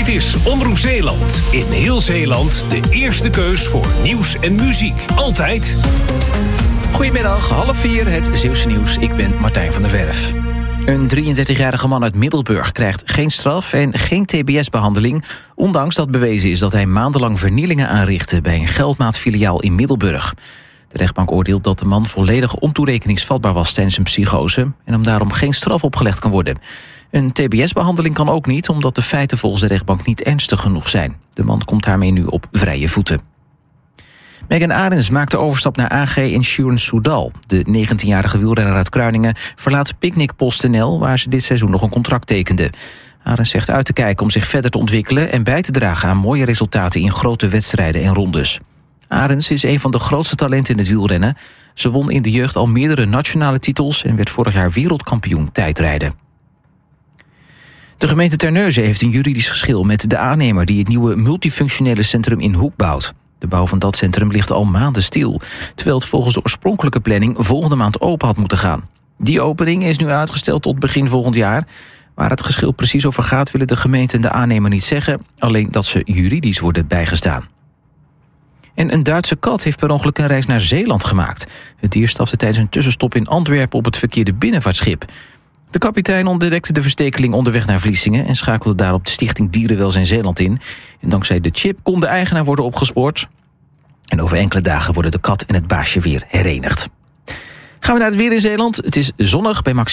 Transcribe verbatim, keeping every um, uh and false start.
is Omroep Zeeland. In heel Zeeland de eerste keus voor nieuws en muziek. Altijd. Goedemiddag, half vier, het Zeeuwse nieuws. Ik ben Martijn van der Werf. Een drieëndertigjarige man uit Middelburg krijgt geen straf en geen T B S-behandeling... ondanks dat bewezen is dat hij maandenlang vernielingen aanrichtte... bij een geldmaatfiliaal in Middelburg. De rechtbank oordeelt dat de man volledig ontoerekeningsvatbaar was tijdens een psychose... en hem daarom geen straf opgelegd kan worden. Een T B S-behandeling kan ook niet, omdat de feiten volgens de rechtbank niet ernstig genoeg zijn. De man komt daarmee nu op vrije voeten. Megan Arends maakt de overstap naar A G Insurance Soudal. De negentienjarige wielrenner uit Kruiningen verlaat Picnic PostNL... waar ze dit seizoen nog een contract tekende. Arends zegt uit te kijken om zich verder te ontwikkelen... en bij te dragen aan mooie resultaten in grote wedstrijden en rondes. Arends is een van de grootste talenten in het wielrennen. Ze won in de jeugd al meerdere nationale titels... en werd vorig jaar wereldkampioen tijdrijden. De gemeente Terneuzen heeft een juridisch geschil met de aannemer... die het nieuwe multifunctionele centrum in Hoek bouwt. De bouw van dat centrum ligt al maanden stil... terwijl het volgens de oorspronkelijke planning volgende maand open had moeten gaan. Die opening is nu uitgesteld tot begin volgend jaar. Waar het geschil precies over gaat willen de gemeente en de aannemer niet zeggen... alleen dat ze juridisch worden bijgestaan. En een Duitse kat heeft per ongeluk een reis naar Zeeland gemaakt. Het dier stapte tijdens een tussenstop in Antwerpen op het verkeerde binnenvaartschip. De kapitein ontdekte de verstekeling onderweg naar Vlissingen... en schakelde daarop de Stichting Dierenwelzijn Zeeland in. En dankzij de chip kon de eigenaar worden opgespoord. En over enkele dagen worden de kat en het baasje weer herenigd. Gaan we naar het weer in Zeeland. Het is zonnig bij maximaal